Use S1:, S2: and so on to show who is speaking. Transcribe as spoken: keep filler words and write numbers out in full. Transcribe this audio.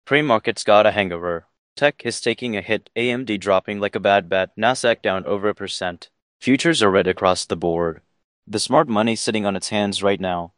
S1: Pre-markets got a hangover. Tech is taking a hit, A M D dropping like a bad bet, Nasdaq down over a percent. Futures are red across the board. The smart money's sitting on its hands right now.